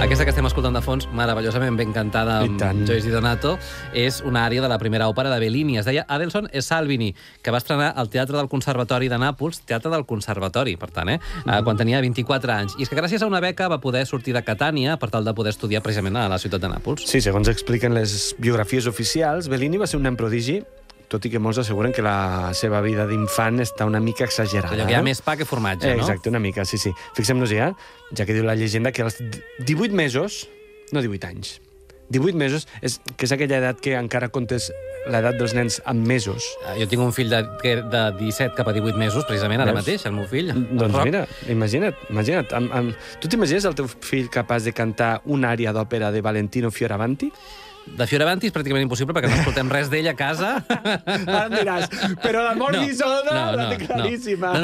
Aquesta que estem escoltant de fons, meravellosament ben cantada amb Joyce Di Donato, és una àrea de la primera òpera de Bellini. Es deia Adelson e Salvini, que va estrenar al Teatre del Conservatori de Nàpols, Teatre del Conservatori, per tant, quan tenia 24 anys. I és que gràcies a una beca va poder sortir de Catània per tal de poder estudiar precisament a la ciutat de Nàpols. Sí, segons expliquen les biografies oficials, Bellini va ser un nen prodigi, tot i que molts asseguren que la seva vida d'infant està una mica exagerada. Allò que hi ha més pa que formatge, no? Exacte, una mica, sí. Fixem-nos-hi, ja que diu la llegenda que als 18 mesos, no 18 anys, 18 mesos, que és aquella edat que encara comptes l'edat dels nens amb mesos. Jo tinc un fill de 17 cap a 18 mesos, precisament, ara mateix, el meu fill. Doncs mira, imagina't. Tu t'imagines el teu fill capaç de cantar una ària d'òpera de Valentino Fioravanti? De Fioravanti és pràcticament impossible perquè no escoltem res d'ell a casa. Ara em diràs, però l'amor d'Isolda la té claríssima.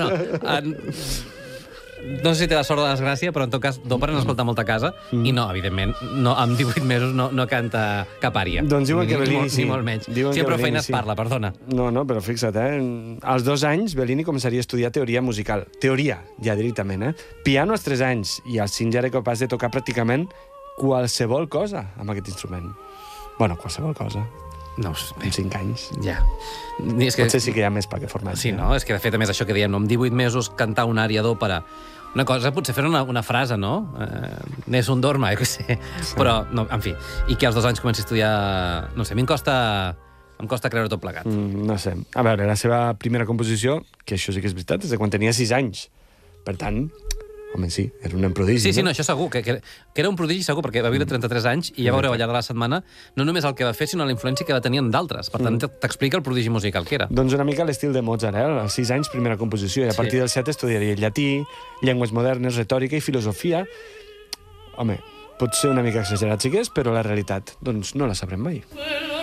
No sé si té la sort de la desgràcia, però en tot cas d'òpera n'escolta molta a casa i no, evidentment, amb 18 mesos no canta cap ària. Doncs diuen que Bellini sí. Ni molt menys. Sí, però feina es parla, perdona. No, però fixa't, als 2 anys Bellini començaria a estudiar teoria musical. Teoria, ja directament, Piano als 3 anys, i als 5 ja era capaç de tocar pràcticament qualsevol cosa amb aquest instrument. Bueno, qualsevol cosa. No, amb 5 anys. Ja. Potser sí que hi ha més pa que formatge. Sí, no? És que, de fet, a més, això que diem, amb 18 mesos cantar una ària d'òpera. Una cosa, potser fer una frase, no? Nessun dorma, jo què sé. Però, no, en fi, i que als 2 anys comenci a estudiar... No sé, a mi em costa creure tot plegat. No sé. A veure, la seva primera composició, que això sí que és veritat, és de quan tenia 6 anys. Per tant... Home, sí, era un nen prodigi. Sí, no, això segur, que era un prodigi segur, perquè va viure 33 anys i ja veureu al llarg de la setmana no només el que va fer, sinó la influència que va tenir en d'altres. Per tant, t'explica el prodigi musical que era. Doncs una mica l'estil de Mozart, als 6 anys, primera composició, i a partir dels 7 estudiaria llatí, llengües modernes, retòrica i filosofia. Home, pot ser una mica exagerat, sí que és, però la realitat, doncs, no la sabrem mai.